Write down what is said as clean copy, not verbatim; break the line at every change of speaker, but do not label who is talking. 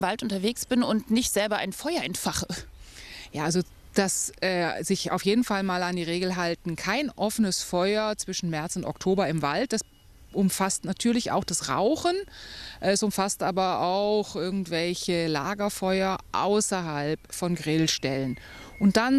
Wald unterwegs bin und nicht selber ein Feuer entfache.
Ja, also dass sich auf jeden Fall mal an die Regel halten, kein offenes Feuer zwischen März und Oktober im Wald. Das umfasst natürlich auch das Rauchen. Es umfasst aber auch irgendwelche Lagerfeuer außerhalb von Grillstellen. Und dann